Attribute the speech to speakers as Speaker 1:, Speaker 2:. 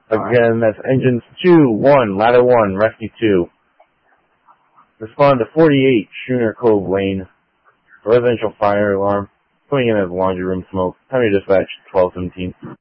Speaker 1: Again, that's engines 2-1, ladder 1, rescue 2. Respond to 48 Schooner Cove Lane. Residential fire alarm. Coming in as laundry room smoke. Time to dispatch 1217.